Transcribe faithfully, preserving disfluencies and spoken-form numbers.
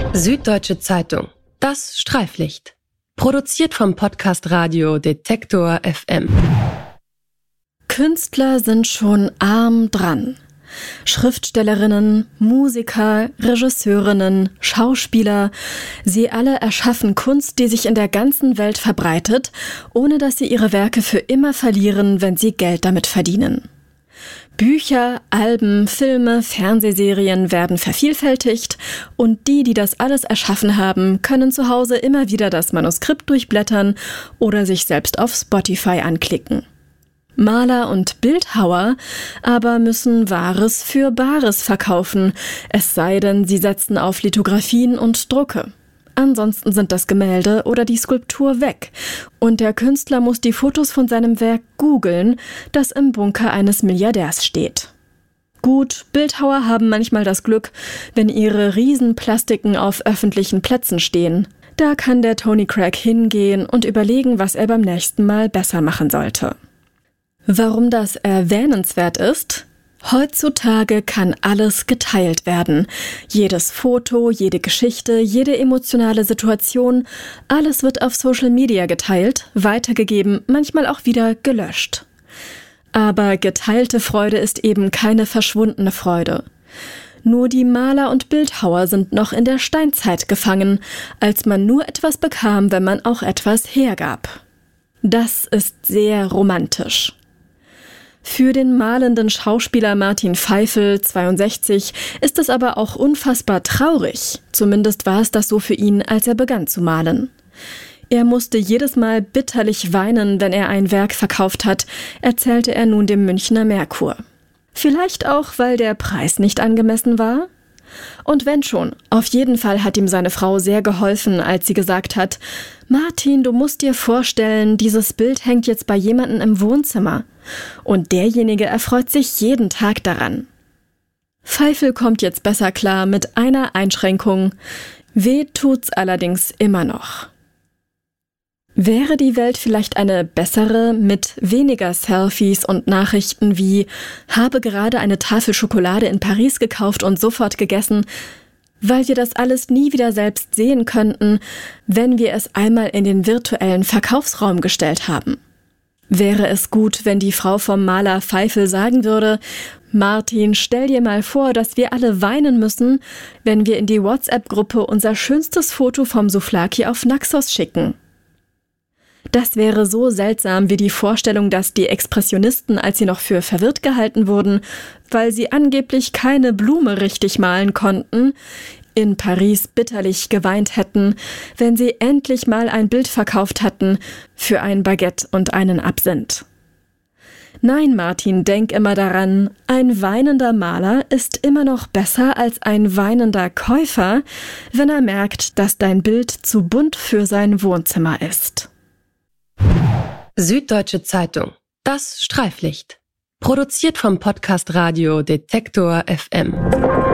Süddeutsche Zeitung. Das Streiflicht. Produziert vom Podcast Radio Detektor F M. Künstler sind schon arm dran. Schriftstellerinnen, Musiker, Regisseurinnen, Schauspieler, sie alle erschaffen Kunst, die sich in der ganzen Welt verbreitet, ohne dass sie ihre Werke für immer verlieren, wenn sie Geld damit verdienen. Bücher, Alben, Filme, Fernsehserien werden vervielfältigt und die, die das alles erschaffen haben, können zu Hause immer wieder das Manuskript durchblättern oder sich selbst auf Spotify anklicken. Maler und Bildhauer aber müssen Wahres für Bares verkaufen, es sei denn, sie setzen auf Lithografien und Drucke. Ansonsten sind das Gemälde oder die Skulptur weg und der Künstler muss die Fotos von seinem Werk googeln, das im Bunker eines Milliardärs steht. Gut, Bildhauer haben manchmal das Glück, wenn ihre Riesenplastiken auf öffentlichen Plätzen stehen. Da kann der Tony Craig hingehen und überlegen, was er beim nächsten Mal besser machen sollte. Warum das erwähnenswert ist? Heutzutage kann alles geteilt werden. Jedes Foto, jede Geschichte, jede emotionale Situation, alles wird auf Social Media geteilt, weitergegeben, manchmal auch wieder gelöscht. Aber geteilte Freude ist eben keine verschwundene Freude. Nur die Maler und Bildhauer sind noch in der Steinzeit gefangen, als man nur etwas bekam, wenn man auch etwas hergab. Das ist sehr romantisch. Für den malenden Schauspieler Martin Pfeifl, zweiundsechzig, ist es aber auch unfassbar traurig. Zumindest war es das so für ihn, als er begann zu malen. Er musste jedes Mal bitterlich weinen, wenn er ein Werk verkauft hat, erzählte er nun dem Münchner Merkur. Vielleicht auch, weil der Preis nicht angemessen war? Und wenn schon, auf jeden Fall hat ihm seine Frau sehr geholfen, als sie gesagt hat: Martin, du musst dir vorstellen, dieses Bild hängt jetzt bei jemandem im Wohnzimmer. Und derjenige erfreut sich jeden Tag daran. Pfeifl kommt jetzt besser klar mit einer Einschränkung. Weh tut's allerdings immer noch. Wäre die Welt vielleicht eine bessere mit weniger Selfies und Nachrichten wie „habe gerade eine Tafel Schokolade in Paris gekauft und sofort gegessen", weil wir das alles nie wieder selbst sehen könnten, wenn wir es einmal in den virtuellen Verkaufsraum gestellt haben? Wäre es gut, wenn die Frau vom Maler Pfeifl sagen würde: Martin, stell dir mal vor, dass wir alle weinen müssen, wenn wir in die WhatsApp-Gruppe unser schönstes Foto vom Souvlaki auf Naxos schicken. Das wäre so seltsam wie die Vorstellung, dass die Expressionisten, als sie noch für verwirrt gehalten wurden, weil sie angeblich keine Blume richtig malen konnten, in Paris bitterlich geweint hätten, wenn sie endlich mal ein Bild verkauft hatten für ein Baguette und einen Absinth. Nein, Martin, denk immer daran, ein weinender Maler ist immer noch besser als ein weinender Käufer, wenn er merkt, dass dein Bild zu bunt für sein Wohnzimmer ist. Süddeutsche Zeitung. Das Streiflicht. Produziert vom Podcast Radio Detektor F M.